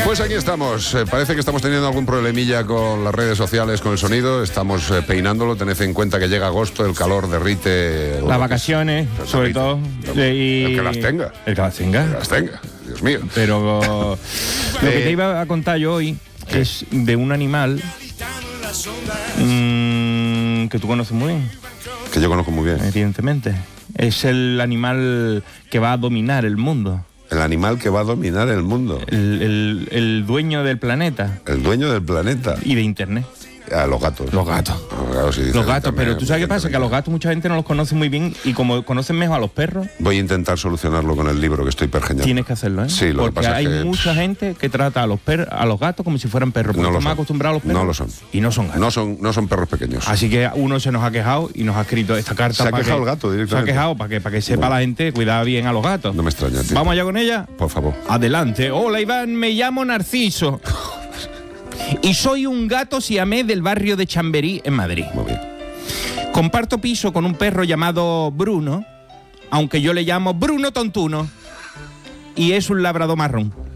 Pues aquí estamos. Parece que estamos teniendo algún problemilla con las redes sociales, con el sonido. Estamos peinándolo. Tened en cuenta que llega agosto, el calor derrite. Las vacaciones, sobre todo. El que las tenga. El que las tenga. El que las tenga. Dios mío. Pero lo que te iba a contar yo hoy es de un animal que tú conoces muy bien. Que yo conozco muy bien. Evidentemente. Es el animal que va a dominar el mundo. El animal que va a dominar el mundo. El dueño del planeta. El dueño del planeta. Y de internet. A los gatos. Los gatos. Los gatos, pero tú sabes qué pasa, que a los gatos mucha gente no los conoce muy bien y como conocen mejor a los perros. Voy a intentar solucionarlo con el libro que estoy pergeñando. Tienes que hacerlo, ¿eh? Sí, lo porque que pasa hay es que mucha gente que trata a los gatos como si fueran perros. Porque están más acostumbrados a los perros. No lo son. Y no son gatos. No son perros pequeños. Así que uno se nos ha quejado y nos ha escrito esta carta. Se ha quejado el gato directamente. Se ha quejado para que sepa la gente cuidar bien a los gatos. No me extraña, tío. ¿Vamos allá con ella? Por favor. Adelante. Hola, Iván, me llamo Narciso. Y soy un gato siamés del barrio de Chamberí, en Madrid. Muy bien. Comparto piso con un perro llamado Bruno, aunque yo le llamo Bruno Tontuno, y es un labrador marrón.